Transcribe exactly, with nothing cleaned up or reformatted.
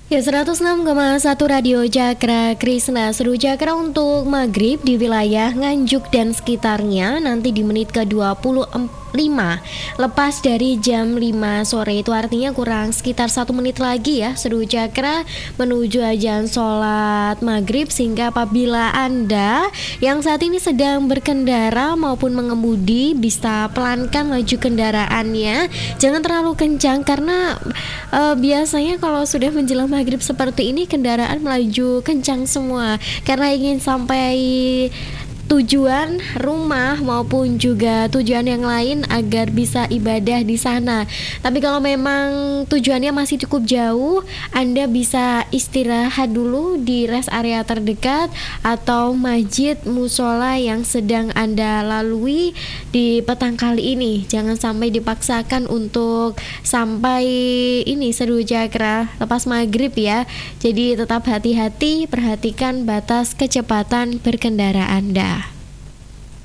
Ya, seratus enam koma satu Radio Jakra Krisna. Seru Jakra untuk maghrib di wilayah Nganjuk dan sekitarnya nanti di menit ke dua puluh lima lepas dari jam lima sore. Itu artinya kurang sekitar satu menit lagi ya Seru Jakra menuju azan sholat maghrib. Sehingga apabila Anda yang saat ini sedang berkendara maupun mengemudi bisa pelankan laju kendaraannya, jangan terlalu kencang karena uh, biasanya kalau sudah menjelang maghrib seperti ini kendaraan melaju kencang semua karena ingin sampai tujuan rumah maupun juga tujuan yang lain agar bisa ibadah di sana. Tapi kalau memang tujuannya masih cukup jauh, Anda bisa istirahat dulu di rest area terdekat atau masjid musola yang sedang Anda lalui di petang kali ini. Jangan sampai dipaksakan untuk sampai ini Seru Jakra lepas maghrib ya. Jadi tetap hati-hati, perhatikan batas kecepatan berkendara Anda.